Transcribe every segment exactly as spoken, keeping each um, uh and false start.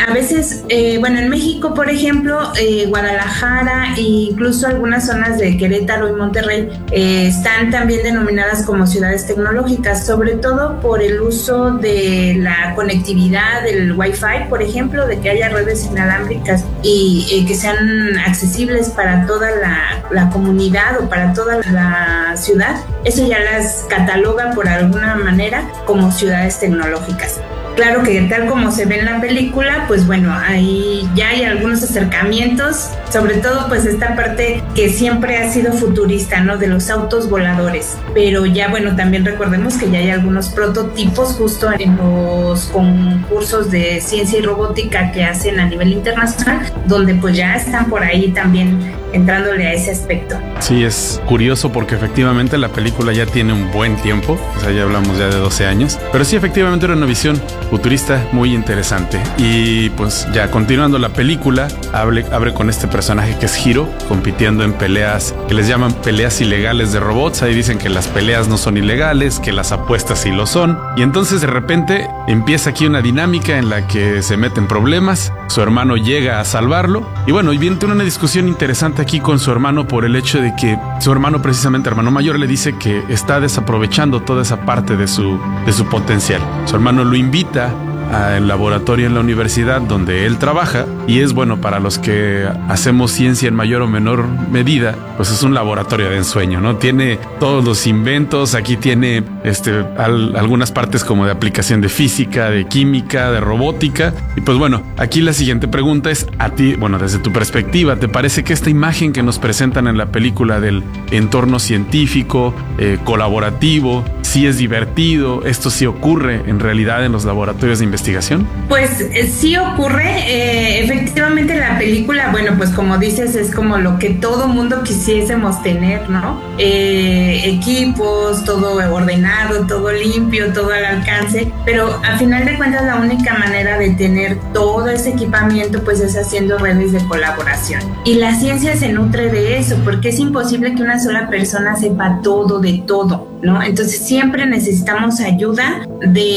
a veces, eh, bueno, en México, por ejemplo, eh, Guadalajara e incluso algunas zonas de Querétaro y Monterrey eh, están también denominadas como ciudades tecnológicas, sobre todo por el uso de la conectividad, del Wi-Fi, por ejemplo, de que haya redes inalámbricas y eh, que sean accesibles para toda la, la comunidad o para toda la ciudad. Eso ya las cataloga por alguna manera como ciudades tecnológicas. Claro que tal como se ve en la película, pues bueno, ahí ya hay algunos acercamientos, sobre todo pues esta parte que siempre ha sido futurista, ¿no? De los autos voladores. Pero ya bueno, también recordemos que ya hay algunos prototipos justo en los concursos de ciencia y robótica que hacen a nivel internacional, donde pues ya están por ahí también entrándole a ese aspecto. Sí, es curioso porque efectivamente la película ya tiene un buen tiempo, o sea, ya hablamos ya de doce años, pero sí, efectivamente era una visión futurista muy interesante. Y pues ya continuando la película, abre, abre con este personaje que es Hiro, compitiendo en peleas que les llaman peleas ilegales de robots. Ahí dicen que las peleas no son ilegales, que las apuestas sí lo son. Y entonces de repente empieza aquí una dinámica en la que se meten problemas, su hermano llega a salvarlo, y bueno, y viene una discusión interesante aquí con su hermano por el hecho de que su hermano, precisamente hermano mayor, le dice que está desaprovechando toda esa parte de su, de su potencial. Su hermano lo invita al laboratorio en la universidad donde él trabaja, y es bueno, para los que hacemos ciencia en mayor o menor medida, pues es un laboratorio de ensueño, ¿no? Tiene todos los inventos, aquí tiene este, al, algunas partes como de aplicación de física, de química, de robótica. Y pues bueno, aquí la siguiente pregunta es a ti, bueno, desde tu perspectiva, ¿te parece que esta imagen que nos presentan en la película del entorno científico, eh, colaborativo, sí es divertido? ¿Esto sí ocurre en realidad en los laboratorios de investigación? Pues eh, sí ocurre, eh, efectivamente la película, bueno, pues como dices, es como lo que todo mundo quisiésemos tener, ¿no? Eh, equipos, todo ordenado, todo limpio, todo al alcance, pero al final de cuentas la única manera de tener todo ese equipamiento pues es haciendo redes de colaboración. Y la ciencia se nutre de eso, porque es imposible que una sola persona sepa todo de todo, ¿no? Entonces siempre necesitamos ayuda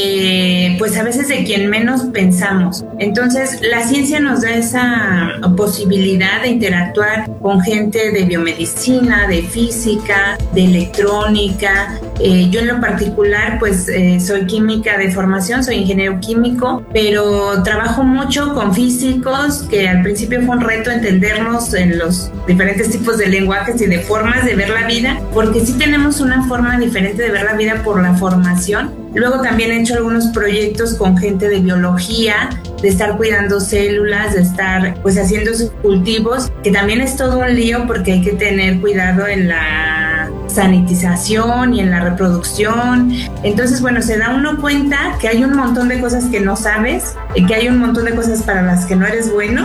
de, pues a veces de quien menos pensamos. Entonces la ciencia nos da esa posibilidad de interactuar con gente de biomedicina, de física, de electrónica. Eh, yo en lo particular pues eh, soy química de formación, soy ingeniero químico, pero trabajo mucho con físicos, que al principio fue un reto entendernos en los diferentes tipos de lenguajes y de formas de ver la vida, porque sí tenemos una forma diferente de ver la vida por la formación. Luego también he hecho algunos proyectos con gente de biología, de estar cuidando células, de estar pues haciendo sus cultivos, que también es todo un lío porque hay que tener cuidado en la sanitización y en la reproducción. Entonces, bueno, se da uno cuenta que hay un montón de cosas que no sabes y que hay un montón de cosas para las que no eres bueno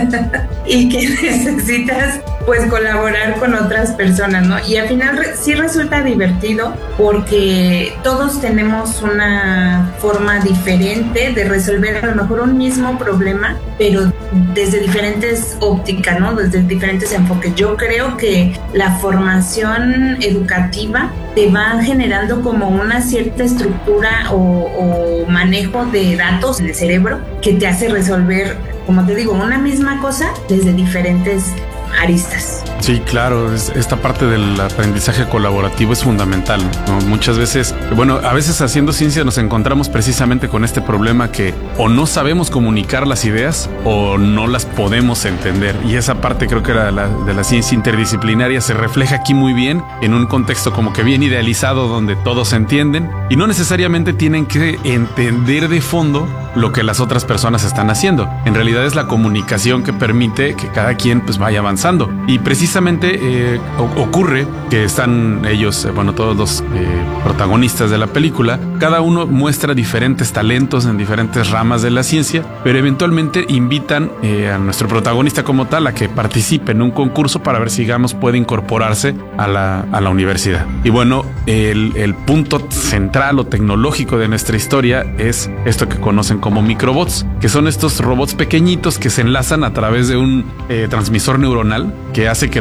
y que necesitas pues colaborar con otras personas, ¿no? Y al final re- sí resulta divertido porque todos tenemos una forma diferente de resolver a lo mejor un mismo problema, pero desde diferentes ópticas, ¿no? Desde diferentes enfoques. Yo creo que la formación educativa te va generando como una cierta estructura o, o manejo de datos en el cerebro que te hace resolver, como te digo, una misma cosa desde diferentes aristas. Sí, claro, es, esta parte del aprendizaje colaborativo es fundamental, ¿no? Muchas veces, bueno, a veces haciendo ciencia nos encontramos precisamente con este problema que o no sabemos comunicar las ideas o no las podemos entender, y esa parte creo que la, la, de la ciencia interdisciplinaria se refleja aquí muy bien en un contexto como que bien idealizado donde todos se entienden y no necesariamente tienen que entender de fondo lo que las otras personas están haciendo. En realidad es la comunicación que permite que cada quien pues vaya avanzando, y precisamente eh, ocurre que están ellos, eh, bueno, todos los eh, protagonistas de la película, cada uno muestra diferentes talentos en diferentes ramas de la ciencia, pero eventualmente invitan eh, a nuestro protagonista como tal a que participe en un concurso para ver si, digamos, puede incorporarse a la, a la universidad. Y bueno, el, el punto central o tecnológico de nuestra historia es esto que conocen como microbots, que son estos robots pequeñitos que se enlazan a través de un eh, transmisor neuronal que hace que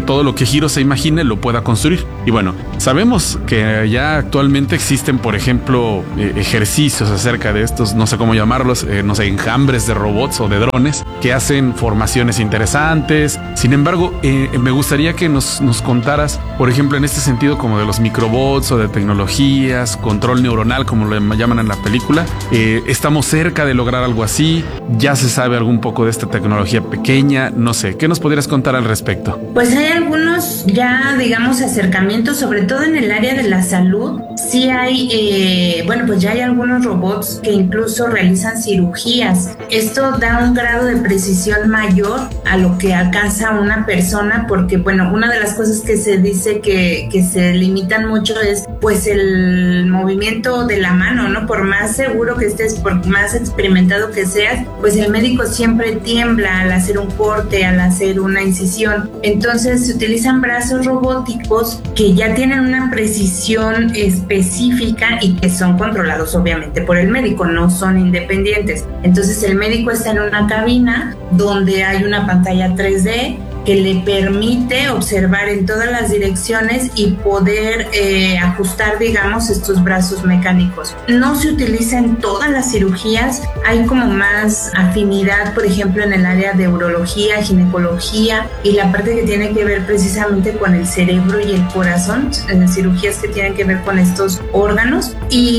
que todo lo que Hiro se imagine lo pueda construir. Y bueno, sabemos que ya actualmente existen, por ejemplo, eh, ejercicios acerca de estos, no sé cómo llamarlos, eh, no sé, enjambres de robots o de drones que hacen formaciones interesantes. Sin embargo, eh, me gustaría que nos, nos contaras, por ejemplo, en este sentido como de los microbots o de tecnologías, control neuronal, como lo llaman en la película. Eh, estamos cerca de lograr algo así. Ya se sabe algún poco de esta tecnología pequeña. No sé, ¿qué nos podrías contar al respecto? Pues hay algunos ya, digamos, acercamientos, sobre todo en el área de la salud. Sí hay, eh, bueno, pues ya hay algunos robots que incluso realizan cirugías. Esto da un grado de precisión mayor a lo que alcanza una persona, porque, bueno, una de las cosas que se dice que, que se limitan mucho es, pues, el movimiento de la mano, ¿no? Por más seguro que estés, por más experimentado que seas, pues el médico siempre tiembla al hacer un corte, al hacer una incisión. Entonces se utilizan brazos robóticos que ya tienen una precisión específica y que son controlados obviamente por el médico, no son independientes. Entonces el médico está en una cabina donde hay una pantalla tres D que le permite observar en todas las direcciones y poder eh, ajustar, digamos, estos brazos mecánicos. No se utiliza en todas las cirugías, hay como más afinidad, por ejemplo, en el área de urología, ginecología y la parte que tiene que ver precisamente con el cerebro y el corazón, en las cirugías que tienen que ver con estos órganos.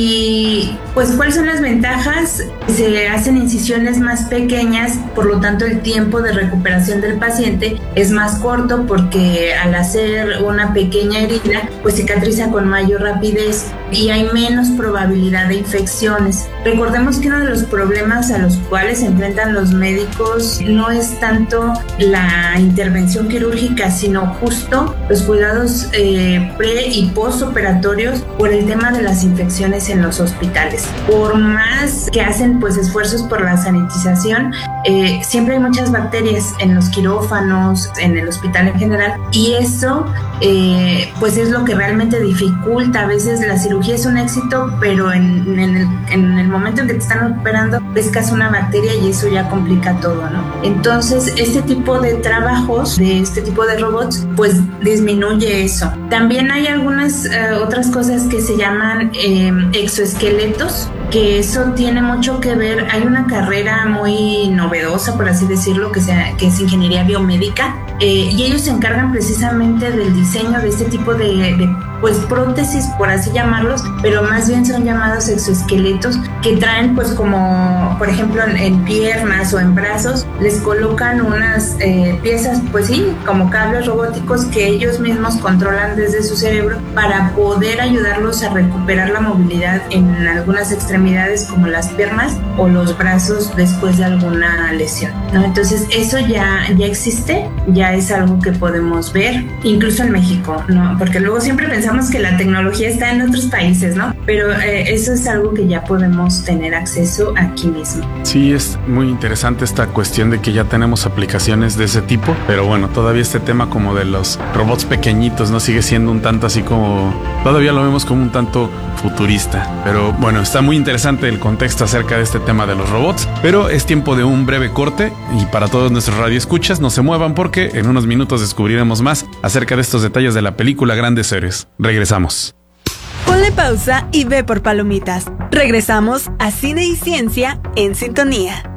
Y pues, ¿cuáles son las ventajas? Se hacen incisiones más pequeñas, por lo tanto el tiempo de recuperación del paciente es más corto, porque al hacer una pequeña herida pues cicatriza con mayor rapidez y hay menos probabilidad de infecciones. Recordemos que uno de los problemas a los cuales se enfrentan los médicos no es tanto la intervención quirúrgica, sino justo los cuidados eh, pre y postoperatorios por el tema de las infecciones en los hospitales. Por más que hacen pues esfuerzos por la sanitización, eh, siempre hay muchas bacterias en los quirófanos, en el hospital en general, y eso eh, pues es lo que realmente dificulta. A veces la cirugía es un éxito, pero en, en, el, en el momento en que te están operando pescas una bacteria y eso ya complica todo, ¿no? Entonces este tipo de trabajos, de este tipo de robots, pues disminuye eso. También hay algunas eh, otras cosas que se llaman eh, exoesqueletos, que eso tiene mucho que ver. Hay una carrera muy novedosa, por así decirlo, que, sea, que es ingeniería biomédica, eh, y ellos se encargan precisamente del diseño de este tipo de, de pues prótesis, por así llamarlos, pero más bien son llamados exoesqueletos, que traen pues como, por ejemplo, en, en piernas o en brazos, les colocan unas eh, piezas, pues sí, como cables robóticos que ellos mismos controlan desde su cerebro para poder ayudarlos a recuperar la movilidad en algunas extremidades como las piernas o los brazos después de alguna lesión, ¿no? Entonces eso ya, ya existe, ya es algo que podemos ver, incluso en México, ¿no? Porque luego siempre pensamos que la tecnología está en otros países, ¿no? Pero eh, eso es algo que ya podemos tener acceso aquí mismo. Sí, es muy interesante esta cuestión de que ya tenemos aplicaciones de ese tipo, pero bueno, todavía este tema como de los robots pequeñitos, ¿no? Sigue siendo un tanto así como, todavía lo vemos como un tanto futurista, pero bueno, está muy interesante el contexto acerca de este tema de los robots, pero es tiempo de un breve corte y para todos nuestros radioescuchas no se muevan porque en unos minutos descubriremos más acerca de estos detalles de la película Grandes Héroes. Regresamos. Ponle pausa y ve por palomitas. Regresamos a Cine y Ciencia en Sintonía.